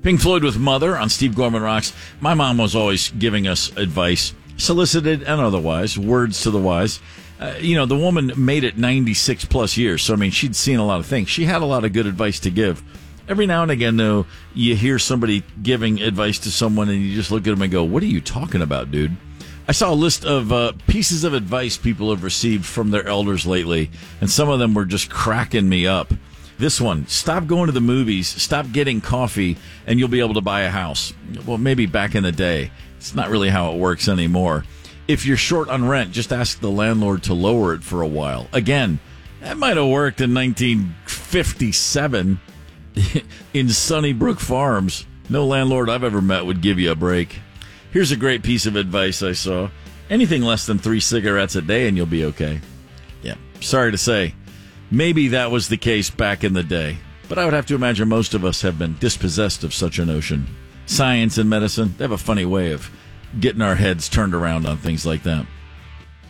Pink Floyd with Mother on Steve Gorman Rocks. My mom was always giving us advice, solicited and otherwise, words to the wise. The woman made it 96 plus years, so, she'd seen a lot of things. She had a lot of good advice to give. Every now and again, though, you hear somebody giving advice to someone and you just look at them and go, what are you talking about, dude? I saw a list of pieces of advice people have received from their elders lately, and some of them were just cracking me up. This one, stop going to the movies, stop getting coffee, and you'll be able to buy a house. Well, maybe back in the day. It's not really how it works anymore. If you're short on rent, just ask the landlord to lower it for a while. Again, that might have worked in 1957 in Sunnybrook Farms. No landlord I've ever met would give you a break. Here's a great piece of advice I saw. Anything less than 3 cigarettes a day and you'll be okay. Yeah, sorry to say. Maybe that was the case back in the day, but I would have to imagine most of us have been dispossessed of such a notion. Science and medicine, they have a funny way of getting our heads turned around on things like that.